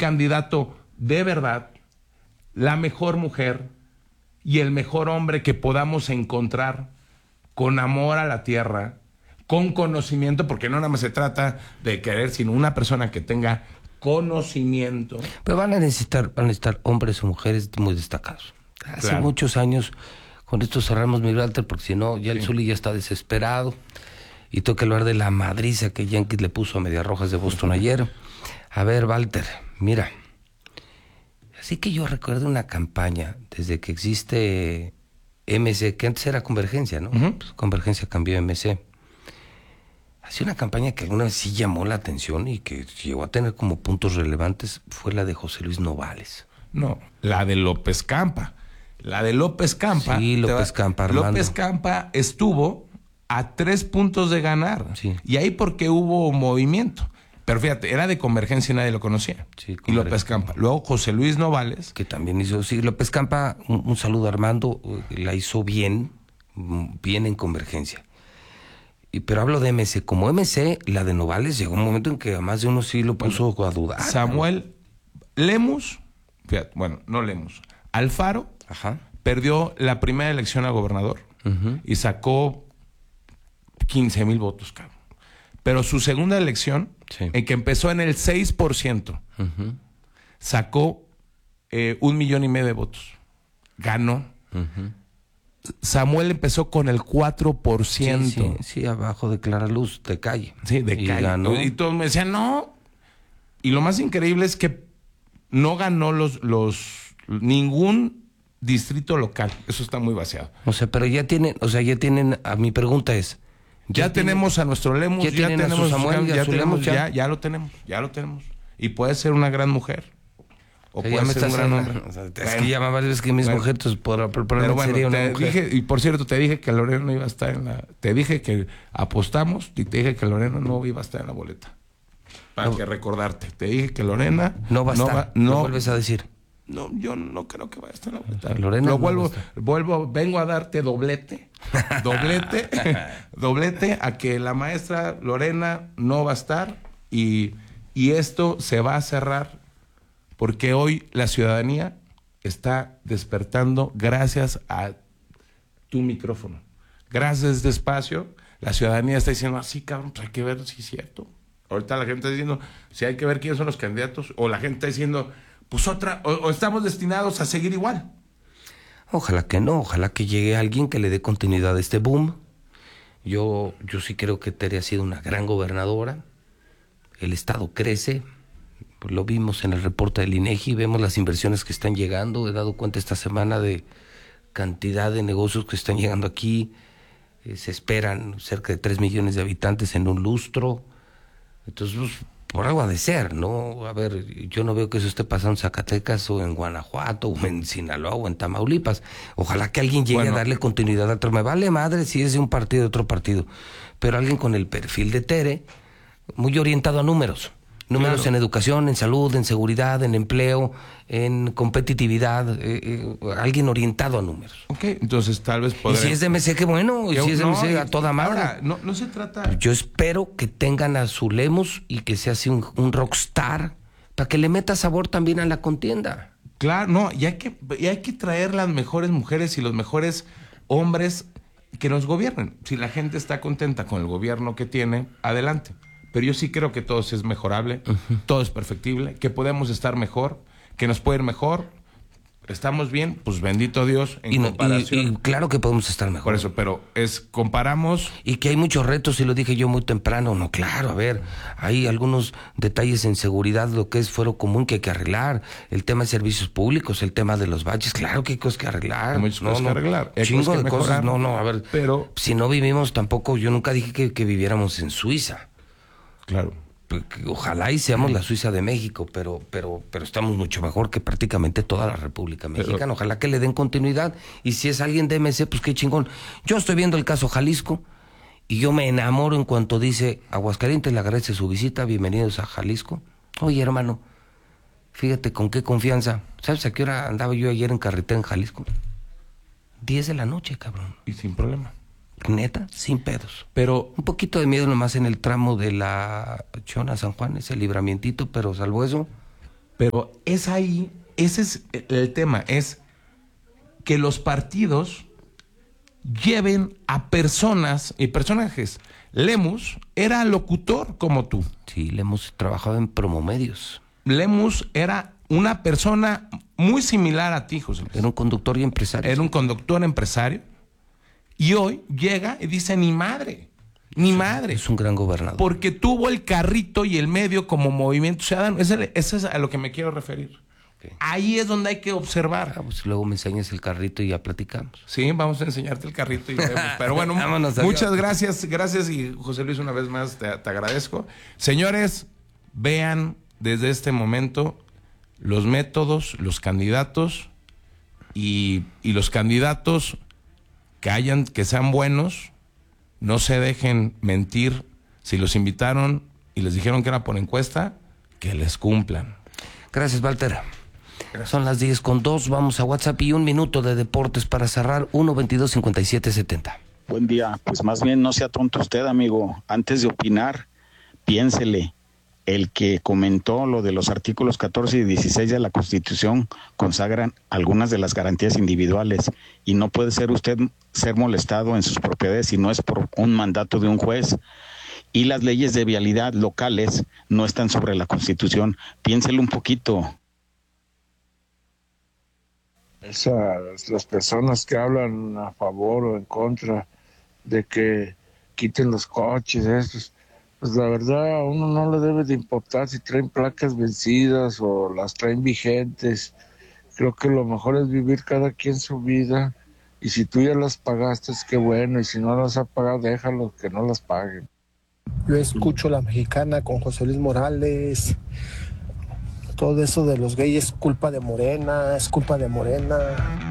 candidato de verdad, la mejor mujer y el mejor hombre que podamos encontrar con amor a la tierra, con conocimiento, porque no nada más se trata de querer, sino una persona que tenga conocimiento. Pero van a necesitar hombres o mujeres muy destacados. Hace muchos años, con esto cerramos mi Walter, porque si no, ya el Zuli ya está desesperado. Y tengo que hablar de la madriza que Yankees le puso a Medias Rojas de Boston ayer. A ver, Walter, mira. Así que yo recuerdo una campaña desde que existe MC, que antes era Convergencia, ¿no? Pues Convergencia cambió a MC. Hacía una campaña que alguna vez sí llamó la atención y que llegó a tener como puntos relevantes, fue la de José Luis Novales. No, la de López Campa. La de López Campa. Sí, López Campa, Armando. López Campa estuvo a 3 puntos de ganar. Sí. Y ahí porque hubo movimiento. Pero fíjate, era de Convergencia y nadie lo conocía. Sí, y López Campa. Luego José Luis Novales. Que también hizo, sí, López Campa, un saludo a Armando, la hizo bien en Convergencia. Pero hablo de MC. Como MC, la de Novales llegó un momento en que a más de uno sí lo puso a dudar. Samuel Lemus, fíjate, no Lemus, Alfaro, perdió la primera elección a gobernador y sacó 15,000 votos, cabrón. Pero su segunda elección, en que empezó en el 6%, sacó 1,5 millones de votos. Ganó. Samuel empezó con el 4%. Sí, abajo de Clara Luz, de calle. Sí, de calle. Ganó. Y todos me decían, no. Y lo más increíble es que no ganó ningún distrito local. Eso está muy vaciado. O sea, pero ya tienen, mi pregunta es, ya tenemos a nuestro Lemus, ya tenemos a Samuel, ya lo tenemos. Y puede ser una gran mujer. O puede ser un gran hombre. Es que ya varias veces que mis mujeres probablemente sería una mujer. Dije, y por cierto, te dije que Lorena no iba a estar te dije que apostamos y te dije que Lorena no iba a estar en la boleta. Para que recordarte. Te dije que Lorena no va a estar. No vuelves a decir. No, yo no creo que vaya a estar en la boleta. Lorena vengo a darte doblete a que la maestra Lorena no va a estar y esto se va a cerrar porque hoy la ciudadanía está despertando gracias a tu micrófono. Gracias a este espacio, la ciudadanía está diciendo, así cabrón, pues hay que ver si es cierto. Ahorita la gente está diciendo, si hay que ver quiénes son los candidatos, o la gente está diciendo, pues o estamos destinados a seguir igual. Ojalá que no, ojalá que llegue alguien que le dé continuidad a este boom. Yo sí creo que Tere ha sido una gran gobernadora. El estado crece. Lo vimos en el reporte del INEGI, vemos las inversiones que están llegando. He dado cuenta esta semana de cantidad de negocios que están llegando aquí. Se esperan cerca de 3 millones de habitantes en un lustro. Entonces, pues, por algo ha de ser, ¿no? A ver, yo no veo que eso esté pasando en Zacatecas o en Guanajuato o en Sinaloa o en Tamaulipas. Ojalá que alguien llegue a darle continuidad a otro. Me vale madre si es de un partido o de otro partido. Pero alguien con el perfil de Tere, muy orientado a números. Números en educación, en salud, en seguridad, en empleo, en competitividad. Alguien orientado a números. Ok, entonces tal vez podré... Y si es de MC, qué bueno. Y si es de MC, a toda madre. Ahora, no se trata... Yo espero que tengan a su Lemus y que sea así un rockstar para que le meta sabor también a la contienda. Claro, no, y hay que traer las mejores mujeres y los mejores hombres que nos gobiernen. Si la gente está contenta con el gobierno que tiene, adelante. Pero yo sí creo que todo es mejorable, todo es perfectible, que podemos estar mejor, que nos puede ir mejor. ¿Estamos bien? Pues bendito Dios, en comparación. Y claro que podemos estar mejor. Por eso, pero comparamos... Y que hay muchos retos, y lo dije yo muy temprano. No, claro, a ver, hay algunos detalles en seguridad, lo que es fuero común que hay que arreglar. El tema de servicios públicos, el tema de los baches, claro que hay cosas que arreglar. Hay muchas cosas que arreglar. Chingo de cosas, a ver. Pero si no vivimos tampoco, yo nunca dije que viviéramos en Suiza. Claro. Ojalá y seamos la Suiza de México, pero estamos mucho mejor que prácticamente toda la República Mexicana. Ojalá que le den continuidad. Y si es alguien de MC, pues qué chingón. Yo estoy viendo el caso Jalisco y yo me enamoro en cuanto dice Aguascalientes le agradece su visita, bienvenidos a Jalisco. Oye, hermano, fíjate con qué confianza. ¿Sabes a qué hora andaba yo ayer en carretera en Jalisco? 10 de la noche, cabrón. Y sin problema. Neta, sin pedos. Pero un poquito de miedo nomás en el tramo de la Chona San Juan, ese libramientito, pero salvo eso, Pero es ahí, ese es el tema, es que los partidos lleven a personas y personajes. Lemus era locutor como tú. Sí, le hemos trabajado en promomedios. Lemus era una persona muy similar a ti, José Luis. Era un conductor y empresario. Era un conductor empresario. Y hoy llega y dice, ni madre, ni madre. Es un gran gobernador. Porque tuvo el carrito y el medio como movimiento ciudadano. Ese es a lo que me quiero referir. Okay. Ahí es donde hay que observar. Pues luego me enseñas el carrito y ya platicamos. Sí, vamos a enseñarte el carrito y vemos. Pero bueno, muchas gracias. Gracias y José Luis, una vez más te agradezco. Señores, vean desde este momento los métodos, los candidatos y los candidatos que sean buenos, no se dejen mentir. Si los invitaron y les dijeron que era por encuesta, que les cumplan. Gracias, Walter. Gracias. Son las 10:02, vamos a WhatsApp y 1 minuto de deportes para cerrar, 1-22-57-70. Buen día, pues más bien no sea tonto usted, amigo. Antes de opinar, piénsele. El que comentó lo de los artículos 14 y 16 de la Constitución consagran algunas de las garantías individuales y no puede ser usted ser molestado en sus propiedades si no es por un mandato de un juez. Y las leyes de vialidad locales no están sobre la Constitución. Piénselo un poquito. Las personas que hablan a favor o en contra de que quiten los coches, estos, pues la verdad a uno no le debe de importar si traen placas vencidas o las traen vigentes. Creo que lo mejor es vivir cada quien su vida y si tú ya las pagaste, qué bueno, y si no las ha pagado, déjalo que no las paguen. Yo escucho La Mexicana con José Luis Morales. Todo eso de los gays es culpa de Morena, es culpa de Morena.